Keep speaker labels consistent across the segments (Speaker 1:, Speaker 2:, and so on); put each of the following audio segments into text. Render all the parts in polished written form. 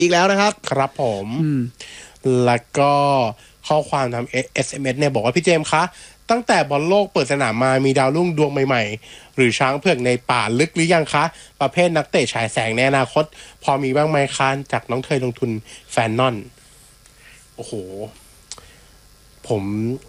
Speaker 1: อีกแล้วนะครับ
Speaker 2: ครับผมแล้วก็ข้อความทำ SMS เนี่ยบอกว่าพี่เจมส์คะตั้งแต่บอลโลกเปิดสนามมามีดาวรุ่งดวงใหม่ๆหรือช้างเผือกในป่าลึกหรือยังคะประเภทนักเตะฉายแสงในอนาคตพอมีบ้างไหมคะจากน้องเคยลงทุนแฟนนอนโอ้โหผม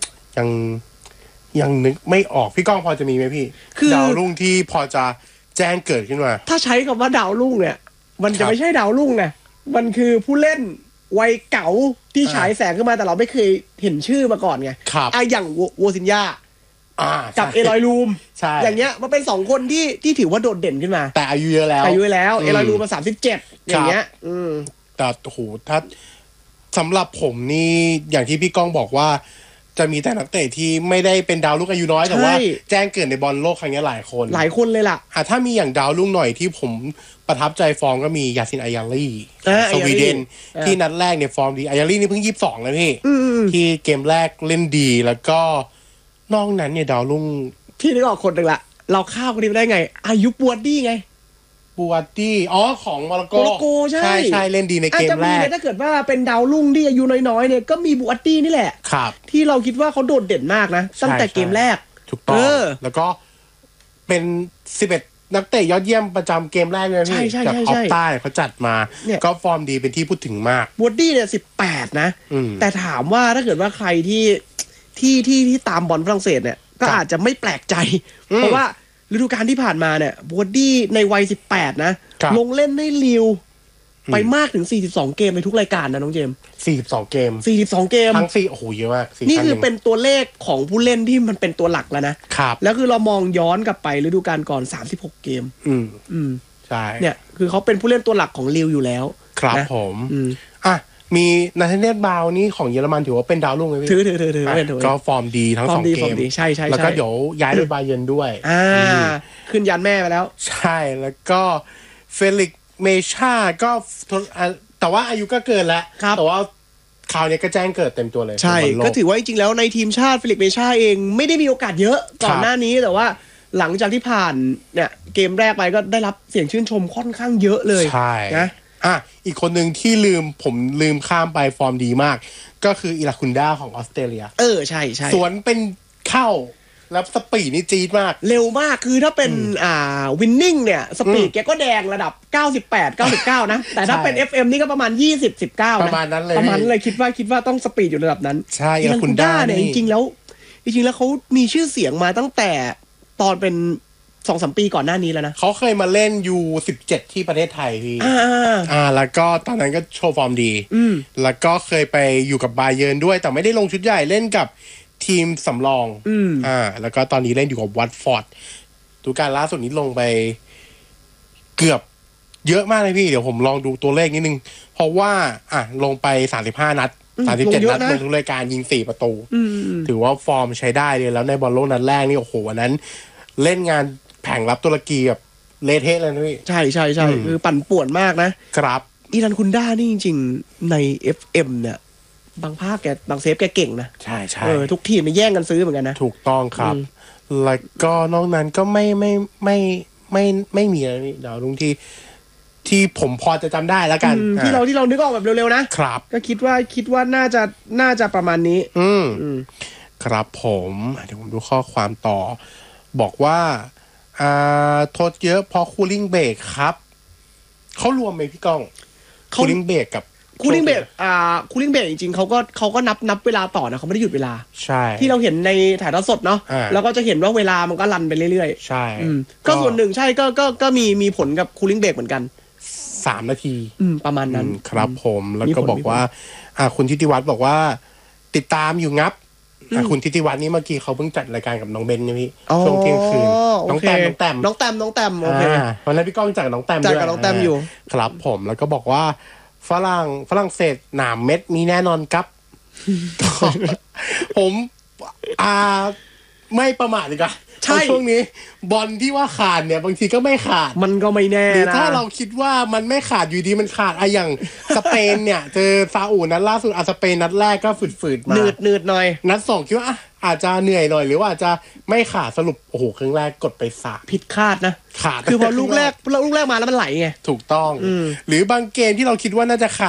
Speaker 2: ยังนึกไม่ออกพี่ก้องพอจะมีไหมพี่ดาวรุ่งที่พอจะแจ้งเกิดขึ้นมา
Speaker 1: ถ้าใช้คำว่าดาวรุ่งเนี่ยมันจะไม่ใช่ดาวรุ่งนะมันคือผู้เล่นวัยเก๋าที่ฉายแสงขึ้นมาแต่เราไม่เคยเห็นชื่อมาก่อนไงอย่างโวซินยากับเอลอยลูมอย่างเงี้ยมันเป็น2คนที่ถือว่าโดดเด่นขึ้นมา
Speaker 2: แต่อายุเยอะแล้ว
Speaker 1: เอลอยลูมมา37อย่างเงี้ย
Speaker 2: แต่โหถ้าสำหรับผมนี่อย่างที่พี่ก้องบอกว่าจะมีแต่นักเตะที่ไม่ได้เป็นดาวรุ่งอายุน้อยแต่ว่าแจ้งเกิดในบอลโลกครั้งนี้หลายคน
Speaker 1: เลยล่ะ
Speaker 2: ถ้ามีอย่างดาวรุ่งหน่อยที่ผมประทับใจฟอร์มก็มียาซินอายาลี่สวีเดนที่นัดแรกเนี่ยฟอร์มดีอายาลี่นี่เพิ่ง22นะพี่ที่เกมแรกเล่นดีแล้วก็นอกนั้นเนี่ยดาวรุ่ง
Speaker 1: พี่นึกออกคนหนึ่งละเราข้าวคนนี้ได้ไงอายุบวดดี้ไง
Speaker 2: บูวัตตี้ของโมร็อกโก
Speaker 1: ใช่
Speaker 2: เล่นดีในเกมแรก
Speaker 1: ถ้าเกิดว่าเป็นดาวรุ่งที่อายุน้อยๆเนี่ยก็มีบูวัตตี้นี่แหละที่เราคิดว่าเขาโดดเด่นมากนะตั้งแต่เกมแรก
Speaker 2: ถูกต้องแล้วก็เป็น11นักเตะยอดเยี่ยมประจำเกมแรกเลยพี่จากออฟใต้เขาจัดมาก็ฟอร์มดีเป็นที่พูดถึงมาก
Speaker 1: บูวัตตี้เนี่ย18นะแต่ถามว่าถ้าเกิดว่าใครที่ตามบอลฝรั่งเศสเนี่ยก็อาจจะไม่แปลกใจเพราะว่าฤดูกาลที่ผ่านมาเนี่ยบอดดี้ในวัย18นะลงเล่นให้ลิวไปมากถึง42เกมในทุกรายการนะน้องเจมส์
Speaker 2: 42เกมทั้ง4โอ้โหเยอะมาก
Speaker 1: นี่คือเป็นตัวเลขของผู้เล่นที่มันเป็นตัวหลักแล้วนะครับแล้วคือเรามองย้อนกลับไปฤดูกาลก่อน36เกม
Speaker 2: ใช่
Speaker 1: เนี่ยคือเขาเป็นผู้เล่นตัวหลักของลิวอยู่แล้ว
Speaker 2: ครับผมมีนาธาเนียลบาวนี่ของเยอรมันถือว่าเป็นดาวรุ่งเลยพี่
Speaker 1: ถือ
Speaker 2: ก็ฟอร์มดีทั้ง2เกม
Speaker 1: ใช่
Speaker 2: แล้วก็เดี๋ยวย้ายไปบาเยิร์นด้วย
Speaker 1: ขึ้นยันแม่ไปแล้ว
Speaker 2: ใช่แล้วก็เฟลิกเมชาก็แต่ว่าอายุก็เกินแล้วแต่ว่าคราวนี้ก็แจ้งเกิดเต็มตัวเลย
Speaker 1: ใช่ก็ถือว่าจริงๆแล้วในทีมชาติเฟลิกเมชาเองไม่ได้มีโอกาสเยอะก่อนหน้านี้แต่ว่าหลังจากที่ผ่านเนี่ยเกมแรกไปก็ได้รับเสียงชื่นชมค่อนข้างเยอะเลย
Speaker 2: ใช่นะอีกคนหนึ่งที่ผมลืมข้ามไปฟอร์มดีมากก็คืออิราคุนดาของออสเตรเลีย
Speaker 1: ใช่
Speaker 2: สวนเป็นเข้าแล้วสปีดนี่จี๊ดมาก
Speaker 1: เร็วมากคือถ้าเป็นวินนิ่งเนี่ยสปีดแกก็แดงระดับ98 99นะแต่ถ้าเป็น FM นี่ก็ประมาณ20 19นะ
Speaker 2: ประมาณนั้น
Speaker 1: เลยคิดว่าต้องสปีดอยู่ระดับนั้น
Speaker 2: ใช่อิราคุนดา
Speaker 1: เนี่ยจริงๆแล้วเขามีชื่อเสียงมาตั้งแต่ตอนเป็น2-3 ปีก่อนหน้านี้แล้วนะ
Speaker 2: เขาเคยมาเล่นU17ที่ประเทศไทยพี่แล้วก็ตอนนั้นก็โชว์ฟอร์มดีแล้วก็เคยไปอยู่กับบาเยิร์นด้วยแต่ไม่ได้ลงชุดใหญ่เล่นกับทีมสำรองแล้วก็ตอนนี้เล่นอยู่กับวัตฟอร์ดดูการล่าสุดนี้ลงไปเกือบเยอะมากเลยพี่เดี๋ยวผมลองดูตัวเลขนิดนึงเพราะว่าลงไป35นัด37นัดลงทุกรายการยิง4ประตูถือว่าฟอร์มใช้ได้เลยแล้วในบอลโลกนัดแรกนี่โอ้โหวันนั้นเล่นงานแผงรับตุรกีแบบเละเทะเลยนะพี่
Speaker 1: ใช่คือปั่นป่วนมากนะครับอิรันคุนดานี่จริงๆใน FM เนี่ยบางภาคบางเซฟแกเก่งนะ
Speaker 2: ใช่
Speaker 1: ทุกทีมมาแย่งกันซื้อเหมือนกันนะ
Speaker 2: ถูกต้องครับแล้วก็นอกนั้นก็ไม่มีอะไรนี่เดี๋ยวตรงที่ผมพอจะจำได้แล้วกัน
Speaker 1: ที่เรานึกออกแบบเร็วๆนะครับก็คิดว่าน่าจะประมาณนี้
Speaker 2: ครับผมเดี๋ยวผมดูข้อความต่อบอกว่าโทษเยอะพอคูลิ่งเบรกครับเขารวมไหมพี่ก้องคูลิ่งเบรกกับ
Speaker 1: คูลิ่งเบรกคูลิ่งเบรกจริงๆเขาก็นับเวลาต่อนะเขาไม่ได้หยุดเวลา
Speaker 2: ใช่
Speaker 1: ที่เราเห็นในถ่ายทอดสดเนาะแล้วก็จะเห็นว่าเวลามันก็รันไปเรื่อย
Speaker 2: ๆใช่
Speaker 1: ก็ส่วนหนึ่งใช่ก็มีผลกับคูลิ่งเบรกเหมือนกัน
Speaker 2: 3 นาที
Speaker 1: ประมาณนั้น
Speaker 2: ครับผมแล้วก็บอกว่าคุณทิติวัฒน์บอกว่าติดตามอยู่งับคุณทิติวัฒน์นี่เมื่อกี้เขาเพิ่งจัดรายการกับน้องเบนนี่พี่ช่วงเที่ยงคืนน้องแต้ม
Speaker 1: โอเค
Speaker 2: วันนั้นพี่ก้องจัดน้องแต้มด้วย
Speaker 1: จัดกับน้องแต้มอยู่
Speaker 2: ครับผมแล้วก็บอกว่าฝรั่งเศสหนามเม็ดมีแน่นอนครับผมไม่ประมาทดีกว่าช่วงนี้บอลที่ว่าขาดเนี่ยบางทีก็ไม่ขาด
Speaker 1: มันก็ไม่แน่นะหรือ
Speaker 2: ถ้าเราคิดว่ามันไม่ขาดอยู่ดีมันขาดอย่างสเปนเนี่ยเจอซาอุนัดล่าสุดสเปนนัดแรกก็ฝืดๆมา
Speaker 1: หนืดหน่อย
Speaker 2: นัด2คิดว่าอาจจะเหนื่อยหน่อยหรือว่าอาจจะไม่ขาดสรุปโอ้โหครึ่งแรกกดไป3
Speaker 1: ผิดคาดนะ
Speaker 2: ขาด
Speaker 1: คือพอลูกแรกมาแล้วมันไหลไง
Speaker 2: ถูกต้องหรือบางเกมที่เราคิดว่าน่าจะขาด